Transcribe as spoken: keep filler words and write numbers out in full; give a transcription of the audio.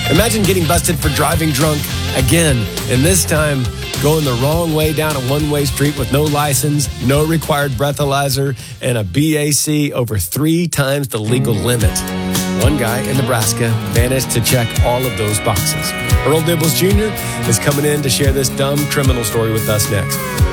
Imagine getting busted for driving drunk again, and this time going the wrong way down a one-way street with no license, no required breathalyzer, and a B A C over three times the legal limit. One guy in Nebraska managed to check all of those boxes. Earl Dibbles Junior is coming in to share this dumb criminal story with us next.